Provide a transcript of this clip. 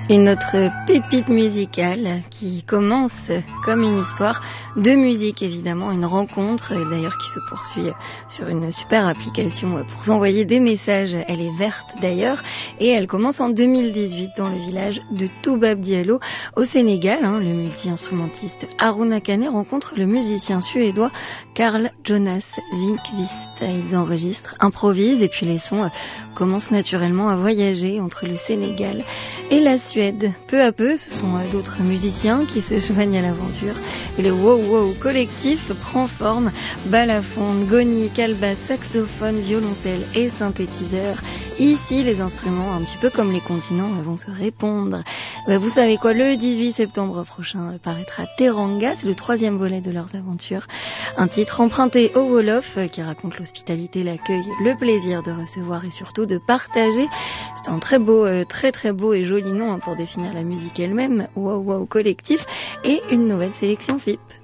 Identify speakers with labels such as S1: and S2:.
S1: Une autre pépite musicale qui commence comme une histoire de musique, évidemment, une rencontre d'ailleurs qui se poursuit sur une super application pour s'envoyer des messages. Elle est verte d'ailleurs et elle commence en 2018 dans le village de Toubab Diallo au Sénégal. Le multi-instrumentiste Aruna Kane rencontre le musicien suédois Carl Jonas Winkvist. Ils enregistrent, improvisent et puis les sons commencent naturellement à voyager entre le Sénégal et la Suède. Peu à peu, ce sont d'autres musiciens qui se joignent à l'aventure et le Wow Wow collectif prend forme. Balafon, goni, calebasse, saxophone, violoncelle et synthétiseur. Ici, les instruments, un petit peu comme les continents, vont se répondre. Vous savez quoi, le 18 septembre prochain paraîtra Teranga, c'est le 3e volet de leurs aventures. Un titre emprunté au Wolof qui raconte l'hospitalité, l'accueil, le plaisir de recevoir et surtout de partager. C'est un très beau et joli nom pour définir la musique elle-même, Wow Wow collectif, et une nouvelle sélection FIP.